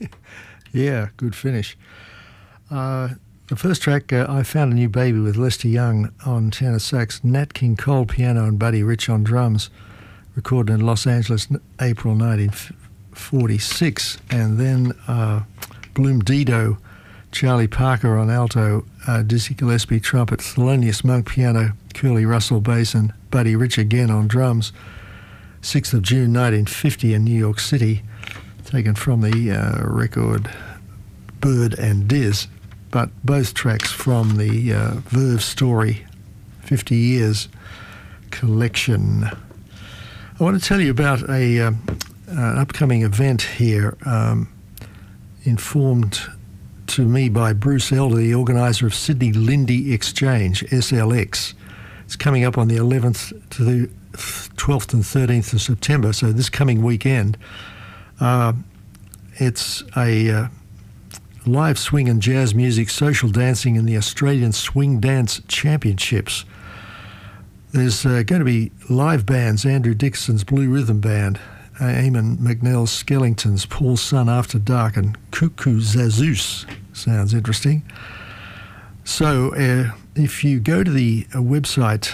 Yeah, good finish. The first track, I Found a New Baby with Lester Young on tenor sax, Nat King Cole piano and Buddy Rich on drums, recorded in Los Angeles, April 1946. And then Bloom Dido, Charlie Parker on alto, Dizzy Gillespie trumpet, Thelonious Monk piano, Curly Russell bass and Buddy Rich again on drums. 6th of June 1950 in New York City, taken from the record Bird and Diz, but both tracks from the Verve Story 50 Years collection. I want to tell you about an upcoming event here, informed to me by Bruce Elder, the organiser of Sydney Lindy Exchange, SLX. It's coming up on the 11th to the 12th and 13th of September, so this coming weekend. It's a live swing and jazz music, social dancing in the Australian Swing Dance Championships. There's going to be live bands, Andrew Dixon's Blue Rhythm Band, Eamon McNell's Skellingtons, Paul's Son After Dark, and Cuckoo Zazoos. Sounds interesting. So if you go to the website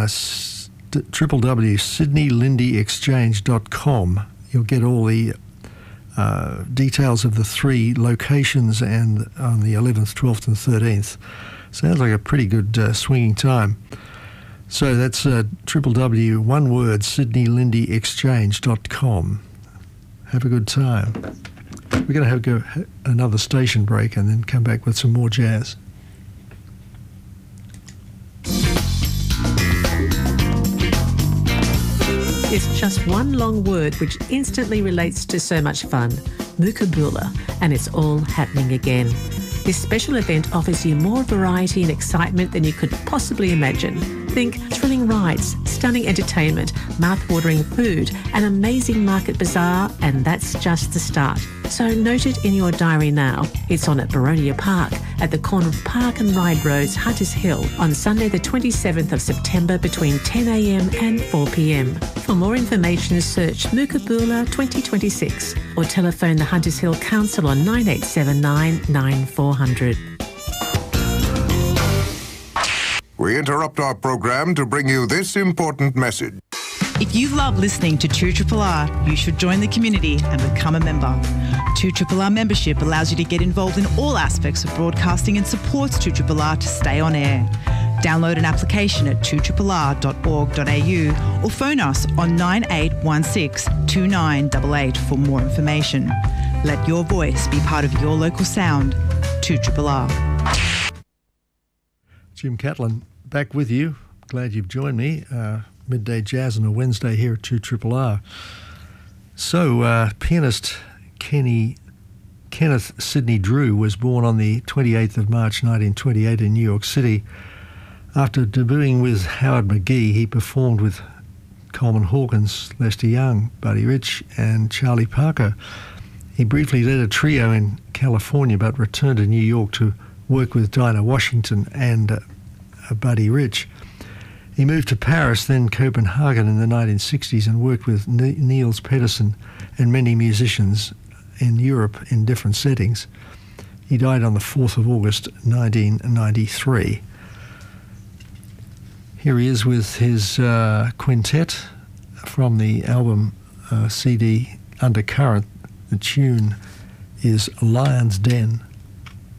www.sydneylindyexchange.com, you'll get all the details of the three locations and on the 11th, 12th and 13th. Sounds like a pretty good swinging time. So that's www.sydneylindyexchange.com. Have a good time. We're going to go another station break and then come back with some more jazz. It's just one long word which instantly relates to so much fun, Mookaboola, and it's all happening again. This special event offers you more variety and excitement than you could possibly imagine. Think thrilling rides, stunning entertainment, mouth-watering food, an amazing market bazaar, and that's just the start. So note it in your diary now. It's on at Baronia Park, at the corner of Park and Ride Roads, Hunters Hill, on Sunday the 27th of September between 10 a.m. and 4 p.m. For more information, search Mookaboola 2026 or telephone the Hunters Hill Council on 9879 9400. We interrupt our program to bring you this important message. If you love listening to 2RRR, you should join the community and become a member. 2RRR membership allows you to get involved in all aspects of broadcasting and supports 2RRR to stay on air. Download an application at 2RRR.org.au or phone us on 9816 2988 for more information. Let your voice be part of your local sound. 2RRR. Jim Catlin back with you. Glad you've joined me. Midday Jazz on a Wednesday here at 2RRR. So, pianist Kenneth Sidney Drew was born on the 28th of March 1928 in New York City. After debuting with Howard McGhee, he performed with Coleman Hawkins, Lester Young, Buddy Rich and Charlie Parker. He briefly led a trio in California but returned to New York to work with Dinah Washington and Buddy Rich. He moved to Paris, then Copenhagen in the 1960s and worked with Niels Pedersen and many musicians in Europe in different settings. He died on the 4th of August 1993. Here he is with his quintet from the album CD Undercurrent. The tune is Lion's Den.